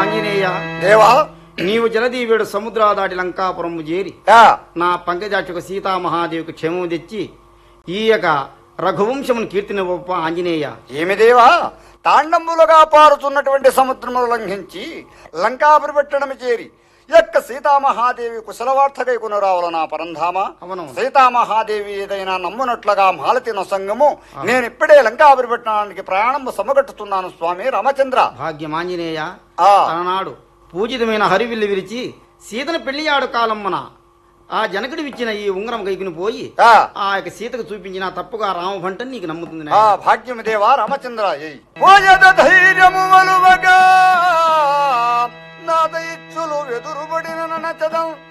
ఆంజనేయ దేవా నీవు జలదీవుడు సముద్ర దాటి లంకాపురము చేరి ఆ, నా పంకజాక్షకు సీతామహాదేవికి క్షేమం తెచ్చి ఈయక రఘువంశమును కీర్తిని గొప్ప ఆంజనేయ. ఏమి దేవా తాండంబులుగా పారుతున్నటువంటి సముద్రములు లంఘించి లంకాపురి పెట్టడము చేరి యొక్క సీతామహాదేవి కుశలవార్తకై కొనురావుల నా పరంధామ. అవును. సీతామహాదేవి ఏదైనా నమ్మునట్లుగా మాలతి నొసంగము నేను ఇప్పుడే లంకాపురి పెట్టడానికి ప్రయాణం సమగట్టుతున్నాను స్వామి రామచంద్ర. భాగ్యం ఆంజనేయ. ఆ అలనాడు పూజితమైన హరివిల్లు విరిచి సీతను పెళ్లియాడు కాలమ్మన ఆ జనకుడు ఇచ్చిన ఈ ఉంగరం కైకుని పోయి ఆ, ఆ యొక్క సీతకు చూపించిన తప్పుగా రామభంటని నీకు నమ్ముతుంది ఆ భాగ్యము దేవా రామచంద్ర. ఓయద ధైర్యము వలువగా నాద ఇచ్చులు ఎదురుబడిన నచదం